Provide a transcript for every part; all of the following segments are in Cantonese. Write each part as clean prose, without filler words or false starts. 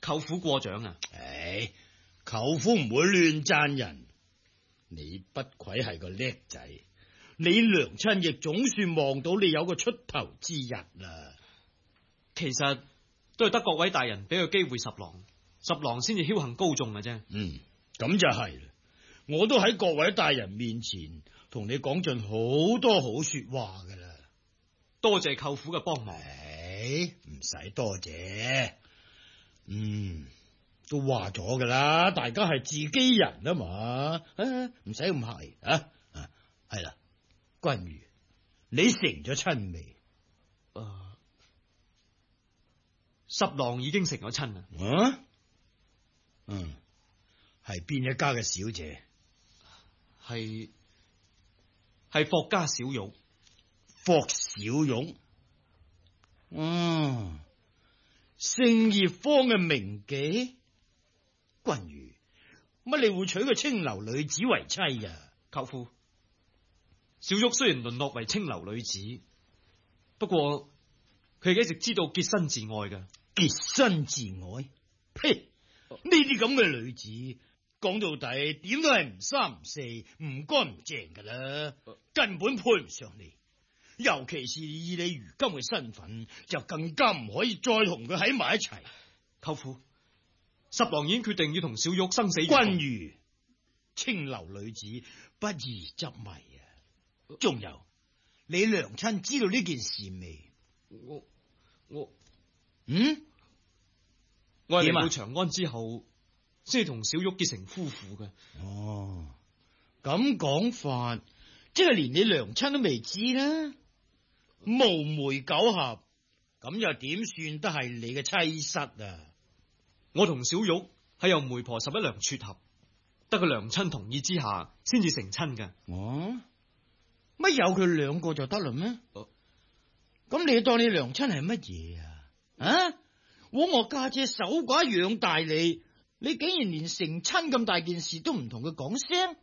舅父過獎啊！ 唉，舅父唔會亂讚人，你不愧係個叻仔，你娘親亦總算望到你有個出頭之日啦。 其實都係得各位大人俾個機會十郎先至僥倖高中嘅啫。 咁就係啦。我都喺各位大人面前同你講盡好多好說話噶啦。 多謝舅父嘅幫忙。 唔使多謝。都話咗噶啦，大家係自己人啊嘛，唔使咁客氣啊。係啦，君如，你成咗親未？ 十郎已經成咗親啦。 係邊一家嘅小姐？ 係霍家小玉。 霍小玉。聖葉坊嘅名妓。君如，乜你會娶個青樓女子為妻啊？ 舅父，小玉雖然淪落為青樓女子，不過佢係一直知道潔身自愛嘅。 潔身自愛？呸！呢啲咁嘅女子，講到底點都係唔三唔四、唔乾唔淨噶啦，根本配唔上你。尤其是以你如今嘅身份，就更加唔可以再同佢喺埋一齊。 舅父，十郎已經決定要同小玉生死。 君如，青樓女子不宜執迷啊！仲有，你娘親知道呢件事未？ 我係嚟到長安之後，先係同小玉結成夫婦嘅。 咁講法，即係連你娘親都未知啦。無媒苟合，咁又點算得係你嘅妻室啊？ 我同小玉係由媒婆十一娘撮合，得佢娘親同意之下，先至成親嘅。 乜有佢兩個就得啦咩？咁你當你娘親係乜嘢啊？我家姐守寡養大你，你竟然連成親咁大件事都唔同佢講聲？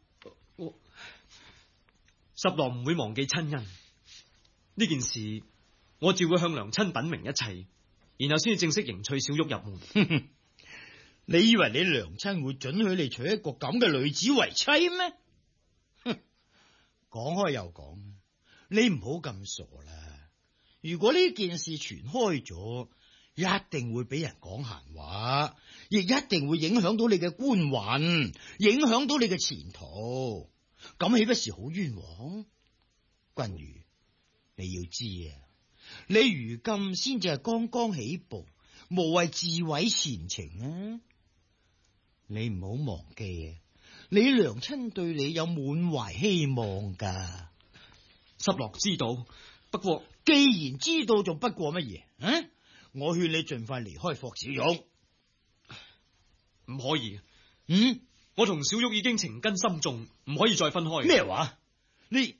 十郎唔會忘記親恩呢件事，我只會向娘親稟明一切，然後先至正式迎娶小玉入門。 你以為你娘親會准許你娶一個咁嘅女子為妻咩？講開又講，你唔好咁傻啦。如果呢件事傳開咗，一定會俾人講閒話，亦一定會影響到你嘅官運，影響到你嘅前途，咁豈不是好冤枉？君如，你要知啊，你如今先至係剛剛起步，無謂自毀前程啊！你唔好忘記啊，你娘親對你有滿懷希望噶。 十郎知道，不過既然知道，仲不過乜嘢？我勸你盡快離開霍小玉。 唔可以。我同小玉已經情根深重，唔可以再分開。 咩話？你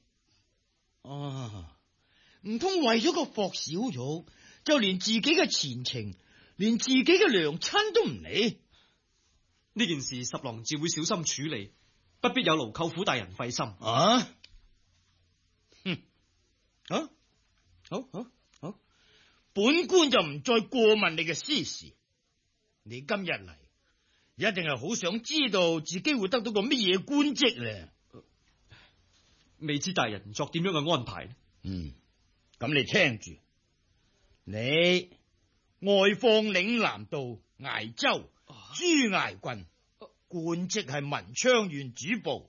唔通為咗個霍小玉，就連自己嘅前程，連自己嘅娘親都唔理？ 呢件事十郎自會小心處理，不必有勞舅父大人費心。 好，本官就唔再過問你嘅私事。你今日嚟，一定係好想知道自己會得到個乜嘢官職咧？ 未知大人作點樣嘅安排？ 咁你聽住，你外放嶺南道崖州朱崖郡，官職係文昌縣主簿。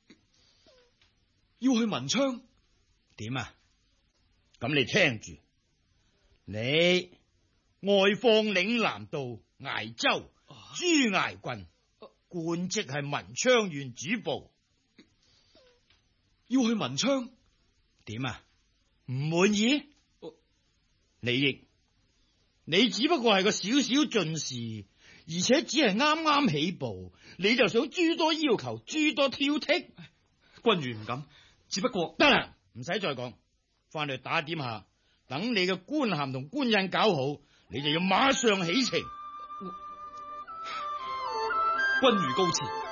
要去文昌？ 點啊？咁你聽住，你外放嶺南道崖州朱崖郡，官職係文昌縣主簿。 要去文昌？ 點啊？唔滿意？你只不過係個小小進士，而且只係啱啱起步，你就想諸多要求，諸多挑剔？ 君如唔敢，只不過得啦，唔使再講，翻去打點下，等你嘅官銜同官印搞好，你就要馬上起程。 君如高見。